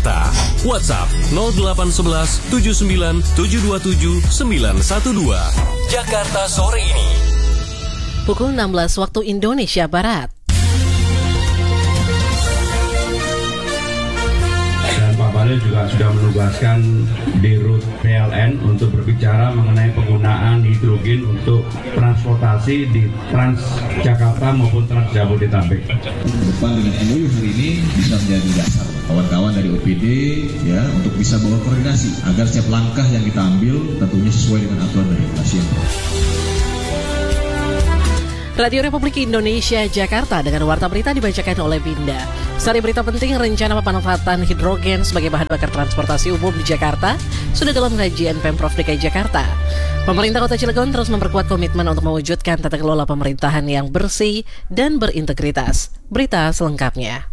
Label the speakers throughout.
Speaker 1: Jakarta. WhatsApp 0811 79 727 912. Jakarta sore ini.
Speaker 2: Pukul 16 waktu Indonesia Barat.
Speaker 3: Dan Pak Bahlil juga sudah menugaskan Dirut PLN untuk berbicara mengenai penggunaan hidrogen untuk transportasi di Transjakarta maupun Transjabodetabek.
Speaker 4: Depan dengan MOU hari ini bisa menjadi dasar kawan-kawan dari OPD ya untuk bisa bawa koordinasi agar setiap langkah yang kita ambil tentunya sesuai dengan aturan dari pasien.
Speaker 2: Radio Republik Indonesia Jakarta dengan warta berita dibacakan oleh Binda. Sari berita penting, rencana pemanfaatan hidrogen sebagai bahan bakar transportasi umum di Jakarta sudah dalam kajian Pemprov DKI Jakarta. Pemerintah Kota Cilegon terus memperkuat komitmen untuk mewujudkan tata kelola pemerintahan yang bersih dan berintegritas. Berita selengkapnya.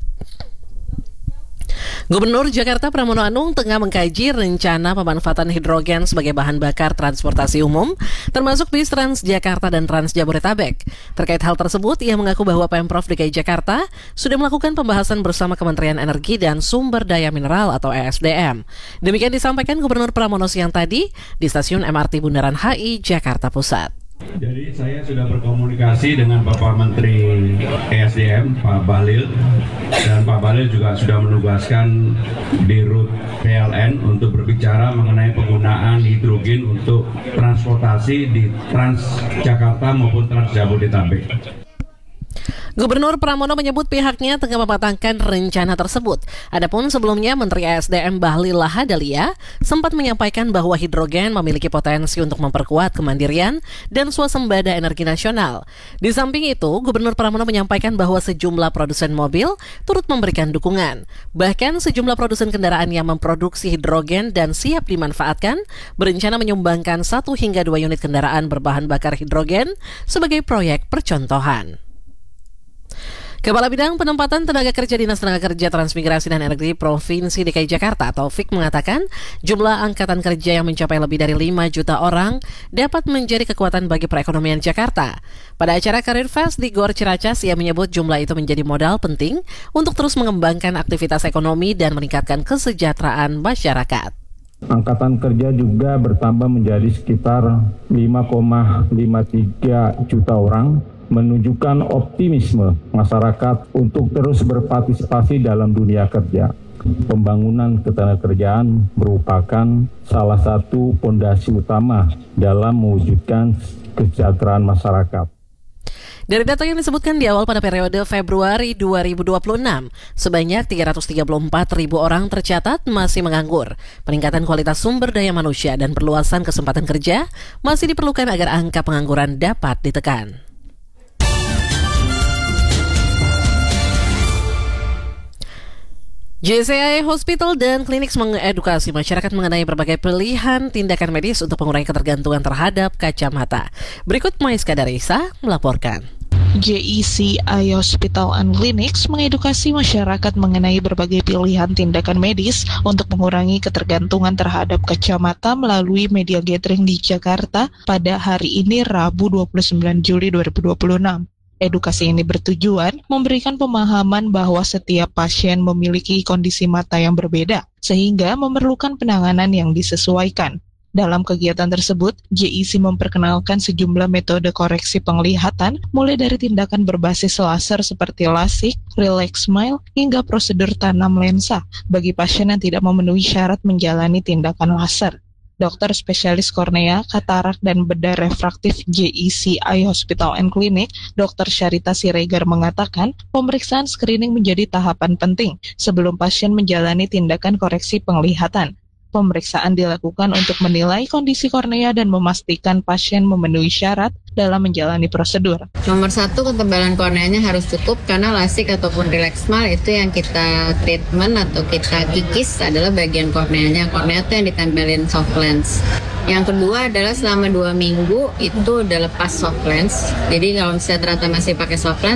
Speaker 2: Gubernur Jakarta Pramono Anung tengah mengkaji rencana pemanfaatan hidrogen sebagai bahan bakar transportasi umum, termasuk bis Transjakarta dan Transjabodetabek. Terkait hal tersebut, ia mengaku bahwa Pemprov DKI Jakarta sudah melakukan pembahasan bersama Kementerian Energi dan Sumber Daya Mineral atau ESDM. Demikian disampaikan Gubernur Pramono siang tadi di Stasiun MRT Bundaran HI, Jakarta Pusat.
Speaker 3: Jadi saya sudah berkomunikasi dengan Bapak Menteri ESDM, Pak Bahlil, dan Pak Bahlil juga sudah menugaskan Dirut PLN untuk berbicara mengenai penggunaan hidrogen untuk transportasi di Transjakarta maupun Transjabodetabek.
Speaker 2: Gubernur Pramono menyebut pihaknya tengah mematangkan rencana tersebut. Adapun sebelumnya Menteri ESDM Bahlil Lahadalia sempat menyampaikan bahwa hidrogen memiliki potensi untuk memperkuat kemandirian dan swasembada energi nasional. Di samping itu, Gubernur Pramono menyampaikan bahwa sejumlah produsen mobil turut memberikan dukungan. Bahkan sejumlah produsen kendaraan yang memproduksi hidrogen dan siap dimanfaatkan berencana menyumbangkan 1 hingga 2 unit kendaraan berbahan bakar hidrogen sebagai proyek percontohan. Kepala Bidang Penempatan Tenaga Kerja Dinas Tenaga Kerja Transmigrasi dan Energi Provinsi DKI Jakarta Taufik mengatakan jumlah angkatan kerja yang mencapai lebih dari 5 juta orang dapat menjadi kekuatan bagi perekonomian Jakarta. Pada acara Career Fest di Gor Ciracas, ia menyebut jumlah itu menjadi modal penting untuk terus mengembangkan aktivitas ekonomi dan meningkatkan kesejahteraan masyarakat.
Speaker 5: Angkatan kerja juga bertambah menjadi sekitar 5,53 juta orang, menunjukkan optimisme masyarakat untuk terus berpartisipasi dalam dunia kerja. Pembangunan ketenagakerjaan merupakan salah satu fondasi utama dalam mewujudkan kesejahteraan masyarakat.
Speaker 2: Dari data yang disebutkan di awal pada periode Februari 2026, sebanyak 334.000 orang tercatat masih menganggur. Peningkatan kualitas sumber daya manusia dan perluasan kesempatan kerja masih diperlukan agar angka pengangguran dapat ditekan. JCI Hospital dan Klinik mengedukasi masyarakat mengenai berbagai pilihan tindakan medis untuk mengurangi ketergantungan terhadap kacamata. Berikut Maiska Darisa melaporkan.
Speaker 6: JCI Hospital and Clinics mengedukasi masyarakat mengenai berbagai pilihan tindakan medis untuk mengurangi ketergantungan terhadap kacamata melalui media gathering di Jakarta pada hari ini Rabu 29 Juli 2026. Edukasi ini bertujuan memberikan pemahaman bahwa setiap pasien memiliki kondisi mata yang berbeda, sehingga memerlukan penanganan yang disesuaikan. Dalam kegiatan tersebut, JIC memperkenalkan sejumlah metode koreksi penglihatan, mulai dari tindakan berbasis laser seperti LASIK, Relax Smile, hingga prosedur tanam lensa bagi pasien yang tidak memenuhi syarat menjalani tindakan laser. Dokter spesialis kornea, katarak, dan bedah refraktif JCI Hospital and Clinic, Dr. Syarita Siregar mengatakan, pemeriksaan screening menjadi tahapan penting sebelum pasien menjalani tindakan koreksi penglihatan. Pemeriksaan dilakukan untuk menilai kondisi kornea dan memastikan pasien memenuhi syarat dalam menjalani prosedur.
Speaker 7: Nomor 1, ketebalan korneanya harus cukup karena LASIK ataupun Relax Smile itu yang kita treatment atau kita kikis adalah bagian korneanya. Kornea itu yang ditempelin soft lens. Yang kedua adalah selama 2 minggu itu udah lepas soft lens. Jadi kalau misalnya ternyata masih pakai soft lens,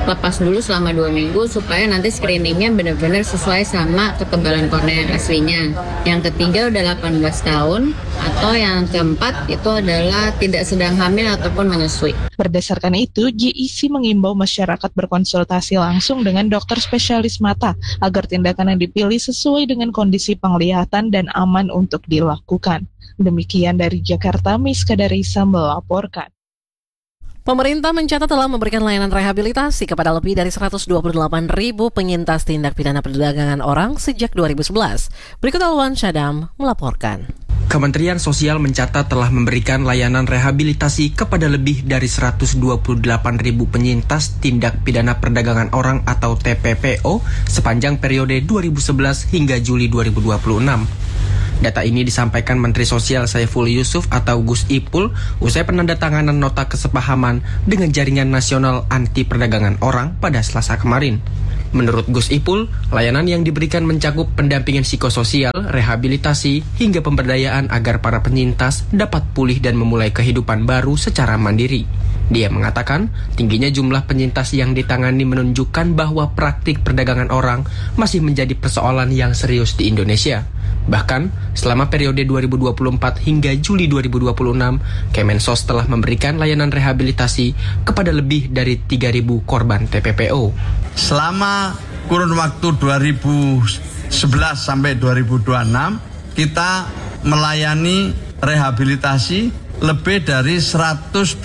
Speaker 7: lepas dulu selama 2 minggu supaya nanti screeningnya benar-benar sesuai sama ketebalan kornea yang aslinya. Yang ketiga udah 18 tahun, atau yang keempat itu adalah tidak sedang hamil ataupun menyusui.
Speaker 6: Berdasarkan itu, JEC mengimbau masyarakat berkonsultasi langsung dengan dokter spesialis mata agar tindakan yang dipilih sesuai dengan kondisi penglihatan dan aman untuk dilakukan. Demikian dari Jakarta, Miska Darisa melaporkan.
Speaker 2: Pemerintah mencatat telah memberikan layanan rehabilitasi kepada lebih dari 128.000 penyintas tindak pidana perdagangan orang sejak 2011. Berikut Alwan Syadam melaporkan.
Speaker 8: Kementerian Sosial mencatat telah memberikan layanan rehabilitasi kepada lebih dari 128.000 penyintas tindak pidana perdagangan orang atau TPPO sepanjang periode 2011 hingga Juli 2026. Data ini disampaikan Menteri Sosial Saiful Yusuf atau Gus Ipul usai penandatanganan nota kesepahaman dengan Jaringan Nasional Anti Perdagangan Orang pada Selasa kemarin. Menurut Gus Ipul, layanan yang diberikan mencakup pendampingan psikososial, rehabilitasi, hingga pemberdayaan agar para penyintas dapat pulih dan memulai kehidupan baru secara mandiri. Dia mengatakan, tingginya jumlah penyintas yang ditangani menunjukkan bahwa praktik perdagangan orang masih menjadi persoalan yang serius di Indonesia. Bahkan, selama periode 2024 hingga Juli 2026, Kemensos telah memberikan layanan rehabilitasi kepada lebih dari 3.000 korban TPPO.
Speaker 9: Selama kurun waktu 2011 sampai 2026, kita melayani rehabilitasi lebih dari 128.000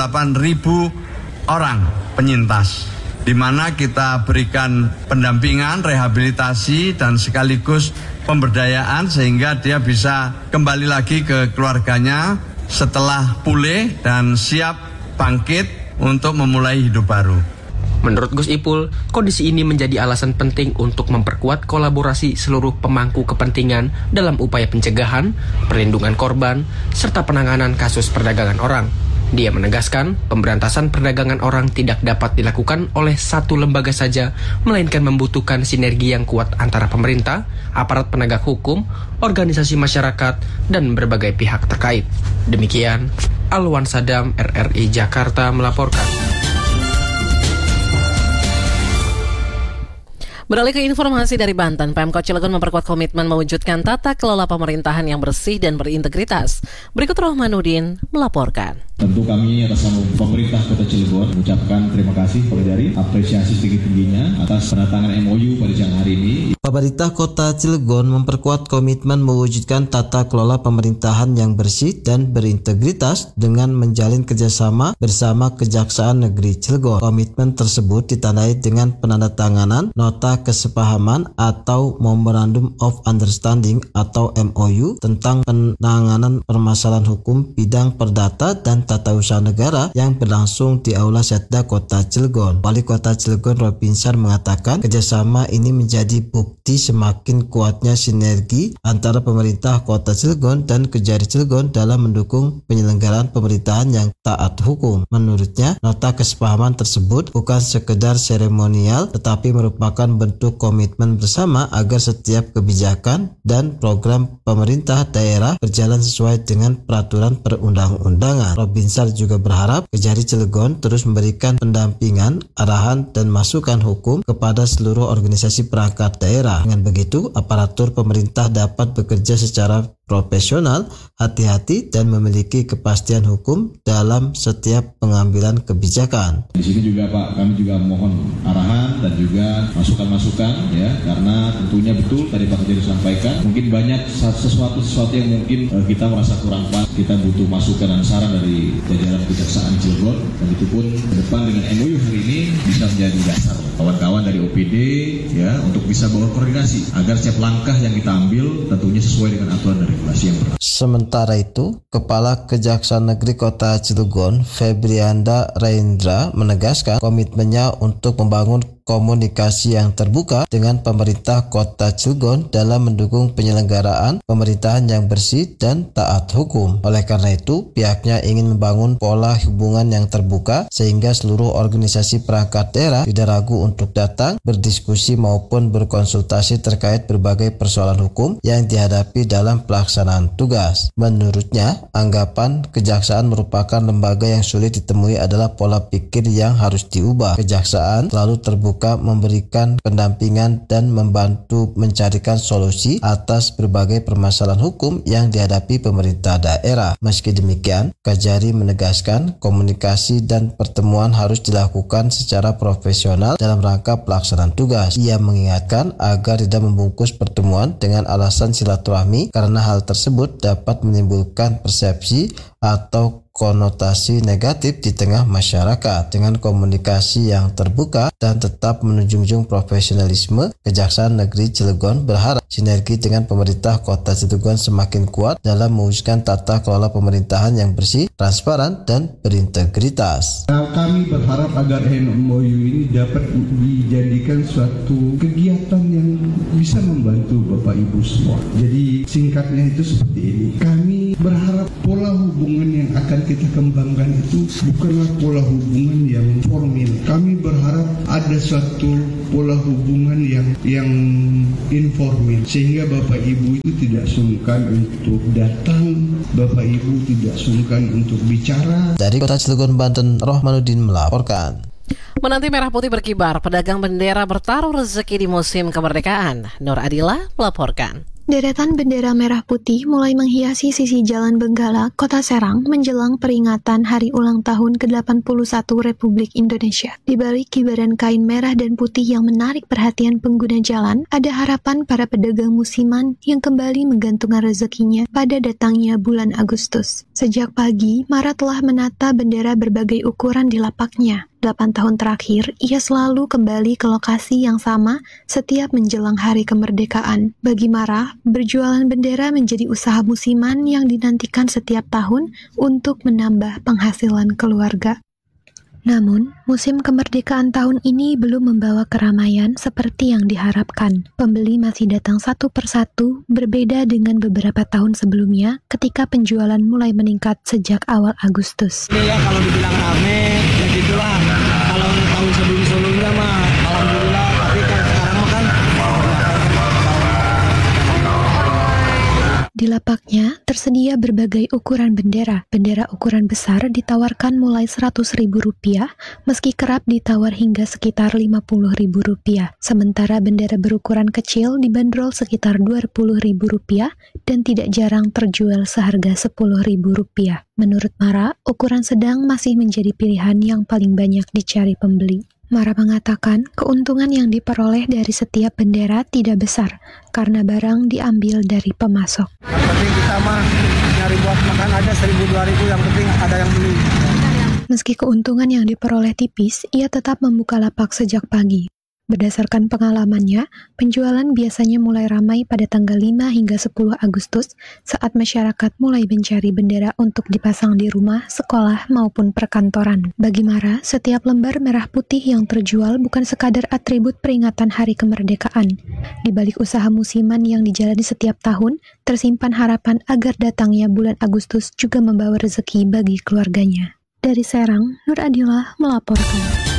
Speaker 9: orang penyintas, di mana kita berikan pendampingan, rehabilitasi, dan sekaligus pemberdayaan sehingga dia bisa kembali lagi ke keluarganya setelah pulih dan siap bangkit untuk memulai hidup baru.
Speaker 8: Menurut Gus Ipul, kondisi ini menjadi alasan penting untuk memperkuat kolaborasi seluruh pemangku kepentingan dalam upaya pencegahan, perlindungan korban, serta penanganan kasus perdagangan orang. Dia menegaskan, pemberantasan perdagangan orang tidak dapat dilakukan oleh satu lembaga saja, melainkan membutuhkan sinergi yang kuat antara pemerintah, aparat penegak hukum, organisasi masyarakat, dan berbagai pihak terkait. Demikian, Alwan Sadam, RRI Jakarta melaporkan.
Speaker 2: Beralih ke informasi dari Banten, Pemkot Cilegon memperkuat komitmen mewujudkan tata kelola pemerintahan yang bersih dan berintegritas. Berikut Rohmanuddin melaporkan.
Speaker 4: Tentu kami atas nama pemerintah Kota Cilegon mengucapkan terima kasih kepada Dari, apresiasi setinggi-tingginya atas penandatanganan MOU pada siang hari ini.
Speaker 10: Pemerintah Kota Cilegon memperkuat komitmen mewujudkan tata kelola pemerintahan yang bersih dan berintegritas dengan menjalin kerjasama bersama Kejaksaan Negeri Cilegon. Komitmen tersebut ditandai dengan penandatanganan nota kesepahaman atau Memorandum of Understanding atau MOU tentang penanganan permasalahan hukum bidang perdata dan tata usaha negara yang berlangsung di Aula Setda Kota Cilegon. Wali Kota Cilegon Robinsar mengatakan kerjasama ini menjadi bukti semakin kuatnya sinergi antara pemerintah Kota Cilegon dan Kejari Cilegon dalam mendukung penyelenggaraan pemerintahan yang taat hukum. Menurutnya, nota kesepahaman tersebut bukan sekedar seremonial tetapi merupakan bentuk komitmen bersama agar setiap kebijakan dan program pemerintah daerah berjalan sesuai dengan peraturan perundang-undangan. Robinsar juga berharap Kejari Cilegon terus memberikan pendampingan, arahan, dan masukan hukum kepada seluruh organisasi perangkat daerah. Dengan begitu, aparatur pemerintah dapat bekerja secara profesional, hati-hati, dan memiliki kepastian hukum dalam setiap pengambilan kebijakan.
Speaker 4: Di sini juga Pak, kami juga mohon arahan dan juga masukan-masukan ya, karena tentunya betul tadi Pak Kejari sampaikan, mungkin banyak sesuatu yang mungkin kita merasa kurang pas, kita butuh masukan dan saran dari jajaran Kejaksaan Cilegon, dan itu pun ke depan dengan MOU hari ini bisa menjadi dasar kawan-kawan dari OPD ya untuk bisa berkoordinasi agar setiap langkah yang kita ambil tentunya sesuai dengan aturan dari
Speaker 10: Sementara itu, Kepala Kejaksaan Negeri Kota Cilegon, Febrianda Raindra, menegaskan komitmennya untuk membangun komunikasi yang terbuka dengan pemerintah Kota Cilegon dalam mendukung penyelenggaraan pemerintahan yang bersih dan taat hukum. Oleh karena itu, pihaknya ingin membangun pola hubungan yang terbuka sehingga seluruh organisasi perangkat daerah tidak ragu untuk datang, berdiskusi maupun berkonsultasi terkait berbagai persoalan hukum yang dihadapi dalam pelaksanaan tugas. Menurutnya, anggapan kejaksaan merupakan lembaga yang sulit ditemui adalah pola pikir yang harus diubah. Kejaksaan selalu terbuka memberikan pendampingan dan membantu mencarikan solusi atas berbagai permasalahan hukum yang dihadapi pemerintah daerah. Meski demikian, Kajari menegaskan komunikasi dan pertemuan harus dilakukan secara profesional dalam rangka pelaksanaan tugas. Ia mengingatkan agar tidak membungkus pertemuan dengan alasan silaturahmi karena hal tersebut dapat menimbulkan persepsi atau konotasi negatif di tengah masyarakat. Dengan komunikasi yang terbuka dan tetap menjunjung profesionalisme, Kejaksaan Negeri Cilegon berharap sinergi dengan pemerintah Kota Cilegon semakin kuat dalam mewujudkan tata kelola pemerintahan yang bersih, transparan, dan berintegritas.
Speaker 11: Kami berharap agar MOU ini dapat dijadikan suatu kegiatan yang bisa membantu Bapak Ibu semua. Jadi singkatnya itu seperti ini. Kami berharap pola hubungan yang akan kita kembangkan itu bukanlah pola hubungan yang formal. Kami berharap ada suatu pola hubungan yang informal sehingga Bapak Ibu itu tidak sungkan untuk datang, Bapak Ibu tidak sungkan untuk bicara.
Speaker 10: Dari Kota Cilegon, Banten, Rohmanuddin melaporkan.
Speaker 2: Menanti merah putih berkibar, pedagang bendera bertaruh rezeki di musim kemerdekaan. Nur Adila melaporkan.
Speaker 12: Deretan bendera merah putih mulai menghiasi sisi Jalan Benggala, Kota Serang menjelang peringatan Hari Ulang Tahun ke-81 Republik Indonesia. Di balik kibaran kain merah dan putih yang menarik perhatian pengguna jalan, ada harapan para pedagang musiman yang kembali menggantungkan rezekinya pada datangnya bulan Agustus. Sejak pagi, Mara telah menata bendera berbagai ukuran di lapaknya. 8 tahun terakhir, ia selalu kembali ke lokasi yang sama setiap menjelang hari kemerdekaan. Bagi Mara, berjualan bendera menjadi usaha musiman yang dinantikan setiap tahun untuk menambah penghasilan keluarga. Namun, musim kemerdekaan tahun ini belum membawa keramaian seperti yang diharapkan. Pembeli masih datang satu persatu, berbeda dengan beberapa tahun sebelumnya ketika penjualan mulai meningkat sejak awal Agustus.
Speaker 13: Ini ya kalau dibilang rame, ya gitulah. Kalau tahun sebelum-sebelumnya mah, alhamdulillah, tapi kan sekarang kan
Speaker 12: di lapaknya tersedia berbagai ukuran bendera. Bendera ukuran besar ditawarkan mulai Rp100.000, meski kerap ditawar hingga sekitar Rp50.000. Sementara bendera berukuran kecil dibanderol sekitar Rp20.000 dan tidak jarang terjual seharga Rp10.000. Menurut Mara, ukuran sedang masih menjadi pilihan yang paling banyak dicari pembeli. Mara mengatakan keuntungan yang diperoleh dari setiap bendera tidak besar karena barang diambil dari pemasok.
Speaker 13: Yang penting kita mah nyari buat makan aja 1.000-2.000, yang penting ada yang beli.
Speaker 12: Meski keuntungan yang diperoleh tipis, ia tetap membuka lapak sejak pagi. Berdasarkan pengalamannya, penjualan biasanya mulai ramai pada tanggal 5 hingga 10 Agustus saat masyarakat mulai mencari bendera untuk dipasang di rumah, sekolah, maupun perkantoran. Bagi Mara, setiap lembar merah putih yang terjual bukan sekadar atribut peringatan Hari Kemerdekaan. Di balik usaha musiman yang dijalani setiap tahun, tersimpan harapan agar datangnya bulan Agustus juga membawa rezeki bagi keluarganya. Dari Serang, Nur Adila melaporkan.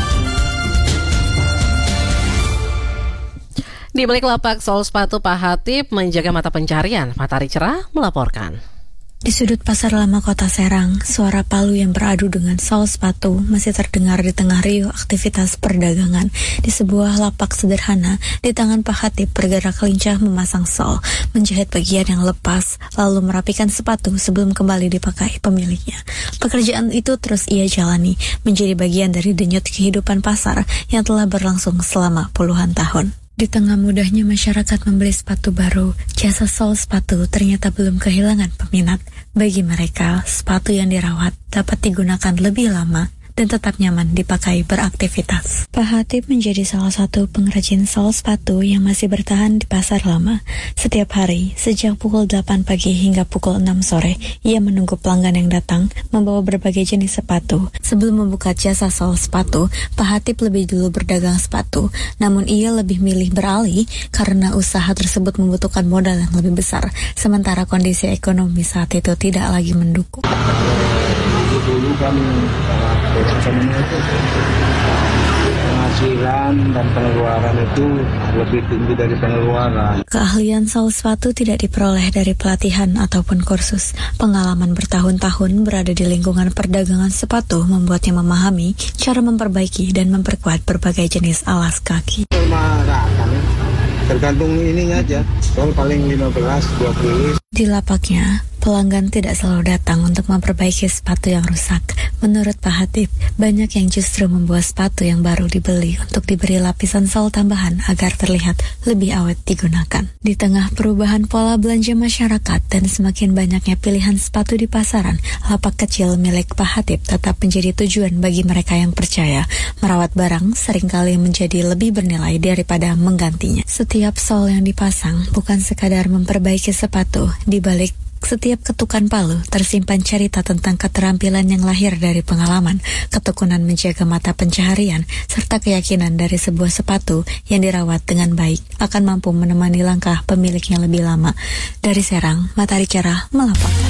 Speaker 2: Di balik lapak sol sepatu Pak Hatip menjaga mata pencarian, Matahari Cerah melaporkan.
Speaker 14: Di sudut pasar lama Kota Serang, suara palu yang beradu dengan sol sepatu masih terdengar di tengah riuh aktivitas perdagangan. Di sebuah lapak sederhana, di tangan Pak Hatip bergerak lincah memasang sol, menjahit bagian yang lepas, lalu merapikan sepatu sebelum kembali dipakai pemiliknya. Pekerjaan itu terus ia jalani, menjadi bagian dari denyut kehidupan pasar yang telah berlangsung selama puluhan tahun. Di tengah mudahnya masyarakat membeli sepatu baru, jasa sol sepatu ternyata belum kehilangan peminat. Bagi mereka, sepatu yang dirawat dapat digunakan lebih lama dan tetap nyaman dipakai beraktivitas. Pak Hatip menjadi salah satu pengrajin sol sepatu yang masih bertahan di pasar lama. Setiap hari, sejak pukul 8 pagi hingga pukul 6 sore, ia menunggu pelanggan yang datang membawa berbagai jenis sepatu. Sebelum membuka jasa sol sepatu, Pak Hatip lebih dulu berdagang sepatu, namun ia lebih milih beralih karena usaha tersebut membutuhkan modal yang lebih besar, sementara kondisi ekonomi saat itu tidak lagi mendukung.
Speaker 5: Dulu kan penghasilan dan pengeluaran itu lebih tinggi dari pengeluaran.
Speaker 14: Keahlian sol sepatu tidak diperoleh dari pelatihan ataupun kursus. Pengalaman bertahun-tahun berada di lingkungan perdagangan sepatu membuatnya memahami cara memperbaiki dan memperkuat berbagai jenis alas kaki.
Speaker 5: Tergantung ininya aja, kalau paling 15-20.
Speaker 14: Di lapaknya, pelanggan tidak selalu datang untuk memperbaiki sepatu yang rusak. Menurut Pak Hatip, banyak yang justru membuat sepatu yang baru dibeli untuk diberi lapisan sol tambahan agar terlihat lebih awet digunakan. Di tengah perubahan pola belanja masyarakat dan semakin banyaknya pilihan sepatu di pasaran, lapak kecil milik Pak Hatip tetap menjadi tujuan bagi mereka yang percaya. Merawat barang seringkali menjadi lebih bernilai daripada menggantinya. Setiap sol yang dipasang bukan sekadar memperbaiki sepatu, di balik setiap ketukan palu tersimpan cerita tentang keterampilan yang lahir dari pengalaman, ketekunan menjaga mata pencaharian, serta keyakinan dari sebuah sepatu yang dirawat dengan baik akan mampu menemani langkah pemiliknya lebih lama. Dari Serang, Matahari Cerah melaporkan.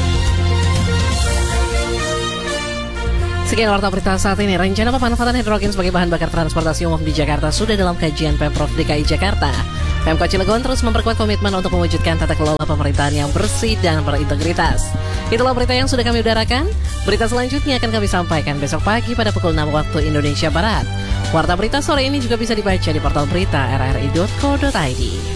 Speaker 2: Sekian warta berita saat ini. Rencana pemanfaatan hidrogen sebagai bahan bakar transportasi umum di Jakarta sudah dalam kajian Pemprov DKI Jakarta. Pemkot Cilegon terus memperkuat komitmen untuk mewujudkan tata kelola pemerintahan yang bersih dan berintegritas. Itulah berita yang sudah kami udarakan. Berita selanjutnya akan kami sampaikan besok pagi pada pukul 6 waktu Indonesia Barat. Warta berita sore ini juga bisa dibaca di portal berita rri.co.id.